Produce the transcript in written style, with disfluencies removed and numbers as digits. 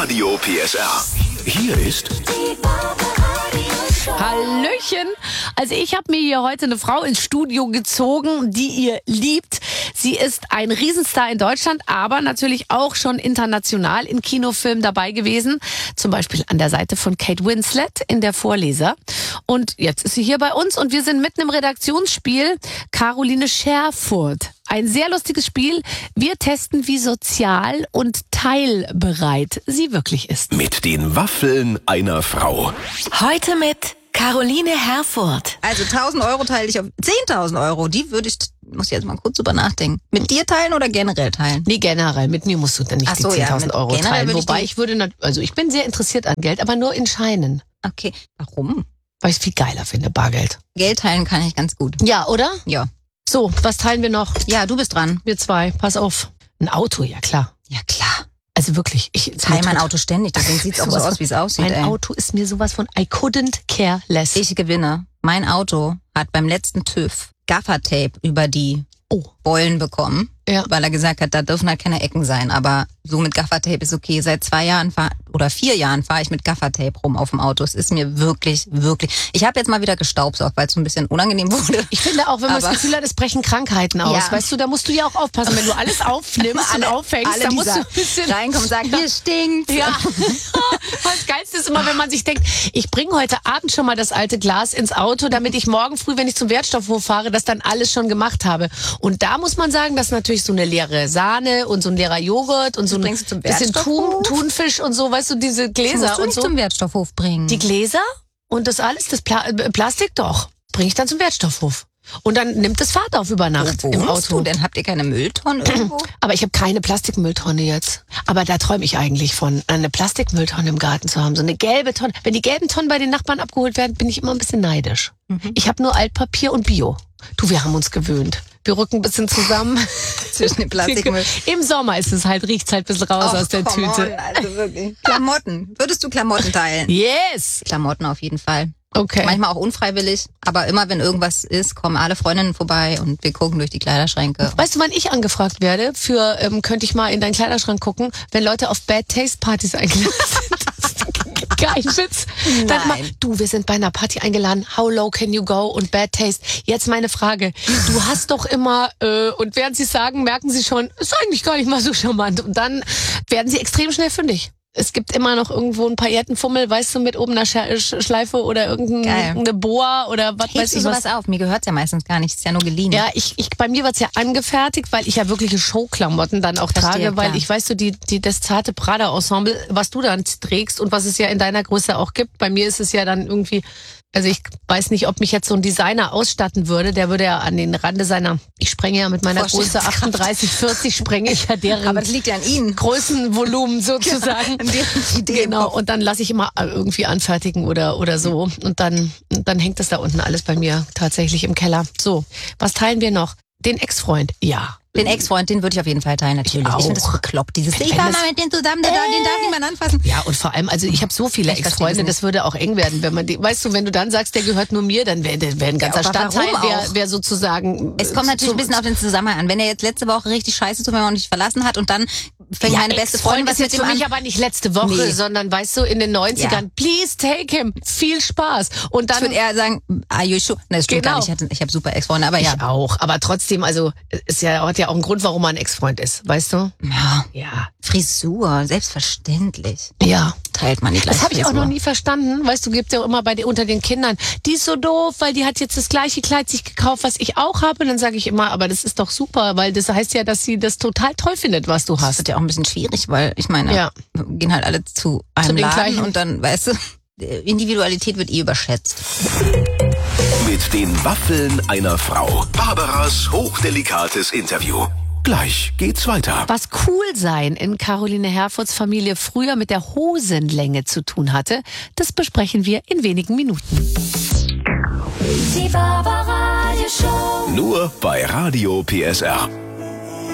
Radio PSR. Hier ist Hallöchen. Also ich habe mir hier heute eine Frau ins Studio gezogen, die ihr liebt. Sie ist ein Riesenstar in Deutschland, aber natürlich auch schon international in Kinofilmen dabei gewesen. Zum Beispiel an der Seite von Kate Winslet in Der Vorleser. Und jetzt ist sie hier bei uns und wir sind mitten im Redaktionsspiel Caroline Scherfurt. Ein sehr lustiges Spiel. Wir testen, wie sozial und teilbereit sie wirklich ist. mit den Waffeln einer Frau. Heute mit Caroline Herfurth. Also 1.000 Euro teile ich auf 10.000 Euro. Die würde ich, muss ich jetzt mal kurz drüber nachdenken. Mit dir teilen oder generell teilen? Nee, generell. Mit mir musst du dann nicht Ach die so, ja, 10.000 mit Euro generell teilen. würde ich Wobei die- ich würde, also ich bin sehr interessiert an Geld, aber nur in Scheinen. Okay. Warum? Weil ich es viel geiler finde, Bargeld. Geld teilen kann ich ganz gut. Ja, oder? Ja. So, was teilen wir noch? Ja, du bist dran. Wir zwei, pass auf. Ein Auto, ja klar. Ja, klar. Also wirklich, ich Teile mein Auto ständig, deswegen sieht es auch so Sowas aus, wie es aussieht. Mein ey. Auto ist mir sowas von I couldn't care less. Ich gewinne. Mein Auto hat beim letzten TÜV Gaffertape über die Beulen bekommen, Ja. weil er gesagt hat, da dürfen halt keine Ecken sein. Aber so mit Gaffertape ist okay. Seit 4 Jahren fahre ich mit Gaffertape rum auf dem Auto. Es ist mir wirklich, wirklich... Ich habe jetzt mal wieder gestaubsaugt, weil es so ein bisschen unangenehm wurde. Ich finde auch, wenn man das Aber- Gefühl hat, es brechen Krankheiten aus. Ja. Weißt du, da musst du ja auch aufpassen. Wenn du alles aufnimmst und aufhängst, alle, da die musst du sa- ein bisschen reinkommen und sagen, hier stinkt. Ja, das Geilste ist immer, wenn man sich denkt, ich bringe heute Abend schon mal das alte Glas ins Auto, damit ich morgen früh, wenn ich zum Wertstoffhof fahre, das dann alles schon gemacht habe. Und da muss man sagen, dass natürlich so eine leere Sahne und so ein leerer Joghurt und so ein bringst du zum bisschen Wertstoffhof? Thunfisch und so, weißt du, diese Gläser Musst du und nicht so. zum Wertstoffhof bringen. Die Gläser und das alles, das Plastik doch, bringe ich dann zum Wertstoffhof. Und dann nimmt es Fahrt auf über Nacht Wo im wohnst Auto. du denn? Habt ihr keine Mülltonnen irgendwo? Aber ich habe keine Plastikmülltonne jetzt. Aber da träume ich eigentlich von, eine Plastikmülltonne im Garten zu haben. So eine gelbe Tonne. Wenn die gelben Tonnen bei den Nachbarn abgeholt werden, bin ich immer ein bisschen neidisch. Ich habe nur Altpapier und Bio. Du, wir haben uns gewöhnt. Wir rücken ein bisschen zusammen. Zwischen dem Plastikmüll. Im Sommer ist es halt, riecht's halt ein bisschen raus aus der come Tüte. on, also wirklich. Klamotten. Würdest du Klamotten teilen? Yes! Klamotten auf jeden Fall. Okay. Manchmal auch unfreiwillig, aber immer wenn irgendwas ist, kommen alle Freundinnen vorbei und wir gucken durch die Kleiderschränke. Weißt du, wann ich angefragt werde? Für, könnte ich mal in deinen Kleiderschrank gucken, wenn Leute auf Bad Taste Partys eingeladen sind. Kein Witz. Dann mal, du, wir sind bei einer Party eingeladen. How low can you go? Und Bad Taste. Jetzt meine Frage. Du hast doch immer, und während sie sagen, merken sie schon, ist eigentlich gar nicht mal so charmant. Und dann werden sie extrem schnell fündig. Es gibt immer noch irgendwo einen Paillettenfummel, weißt du, mit oben einer Schleife oder irgendeine Boa oder was weiß Hebst du ich was. sowas auf? Mir gehört's ja meistens gar nicht, ist ja nur geliehen. Ja, bei mir wird's ja angefertigt, weil ich ja wirkliche Showklamotten dann auch Verstehe, trage, weil klar. ich weiß so, das zarte Prada-Ensemble, was du dann trägst und was es ja in deiner Größe auch gibt. Bei mir ist es ja dann irgendwie, also ich weiß nicht, ob mich jetzt so ein Designer ausstatten würde, der würde ja an den Rande seiner, ich sprenge ja mit meiner Größe Vorstellungskraft. 38, 40, sprenge ich ja deren Aber das liegt ja an Ihnen. Größenvolumen sozusagen. An deren Idee im Genau, Kopf. und dann lasse ich immer irgendwie anfertigen oder so. Und dann hängt das da unten alles bei mir tatsächlich im Keller. So, was teilen wir noch? Den Ex-Freund, ja. Den Ex-Freund, den würde ich auf jeden Fall teilen, natürlich. Ich Ich finde das auch. bekloppt. Dieses, Wenn ich war das- mal mit dem zusammen, den darf niemand anfassen. Ja, und vor allem, also ich habe so viele Ich verstehe Ex-Freunde, das das würde auch eng werden, wenn man die, weißt du, wenn du dann sagst, der gehört nur mir, dann wäre ein ganzer aber warum Stadtteil, auch? wär sozusagen. Es kommt natürlich ein bisschen auf den Zusammenhang an. Wenn er jetzt letzte Woche richtig scheiße zu mir und nicht verlassen hat und dann fängt meine beste Freundin was was mit jetzt ihm für an. mich aber nicht letzte Woche, Nee. sondern weißt du, in den 90ern, Ja. please take him, viel Spaß. Und Ich dann würde eher sagen, are you sure? Ne, das stimmt Genau. gar nicht. Ich habe super Ex-Freunde, aber ja. ich auch, aber trotzdem, also ist ja, hat ja auch einen Grund, warum man ein Ex-Freund ist, weißt du? Ja. Ja. Frisur, selbstverständlich. Ja. Teilt man die gleiche Das habe ich auch Frisur. noch nie verstanden. Weißt du, gibt ja auch immer unter den Kindern, die ist so doof, weil die hat jetzt das gleiche Kleid sich gekauft, was ich auch habe. Und dann sage ich immer, aber das ist doch super, weil das heißt ja, dass sie das total toll findet, was du Das hast. wird ja auch ein bisschen schwierig, weil ich meine, Ja. wir gehen halt alle zu einem den Laden gleichen. und dann, weißt du, Individualität wird überschätzt. Mit den Waffeln einer Frau. Barbaras hochdelikates Interview. Gleich geht's weiter. Was Coolsein in Caroline Herfurths Familie früher mit der Hosenlänge zu tun hatte, das besprechen wir in wenigen Minuten. Die Barbaradio Show. Nur bei Radio PSR.